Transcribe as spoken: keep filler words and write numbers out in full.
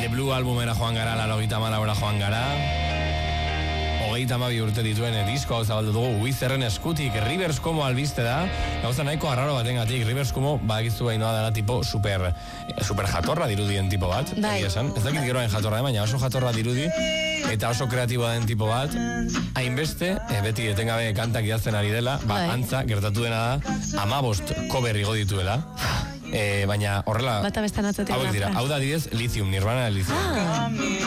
Blue albumera joan gara, laurogeita hamalauera joan gara. Hogeita hamabi urte dituen disko hau zabaldu dugu Wizerren eskutik. Rivers Cuomo albiste da, gauza nahiko arraro batengatik. Rivers Cuomo bakizu bainoa dela tipo super, super jatorra dirudien tipo bat. Bai. Esan. Ez dakit geroen jatorra, baina oso jatorra dirudi eta oso kreatiboa den tipo bat. Hainbeste, e, beti etengabe kantak idazten ari dela, ba, Bai. antza gertatu dena da, amabost cover igo dituela. E, baina horrela Bata bestan atzatik. hauek dira, hau da adibidez Lithium, Nirvana Lithium. Ah.